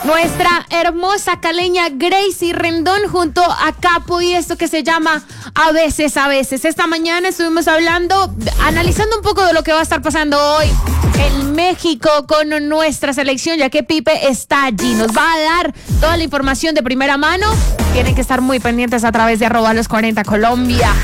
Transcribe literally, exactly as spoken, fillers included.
Nuestra hermosa caleña Gracie Rendón junto a Capo y esto que se llama A veces, a veces. Esta mañana estuvimos hablando, analizando un poco de lo que va a estar pasando hoy en México con nuestra selección, ya que Pipe está allí. Nos va a dar toda la información de primera mano. Tienen que estar muy pendientes a través de arroba los cuarenta Colombia.